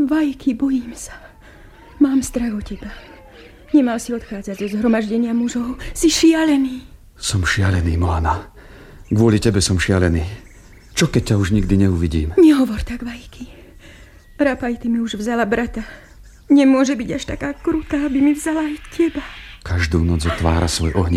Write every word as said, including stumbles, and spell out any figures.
Vajky, bojím sa. Mám strach o teba. Nemal si odchádzať zo zhromaždenia mužov. Si šialený. Som šialený, Moana. Kvôli tebe som šialený. Čo keď ťa už nikdy neuvidím? Nehovor tak, Vajky. Rapaj, ty mi už vzala brata. Nemôže byť až taká krutá, aby mi vzala aj teba. Každú noc otvára svoj ohni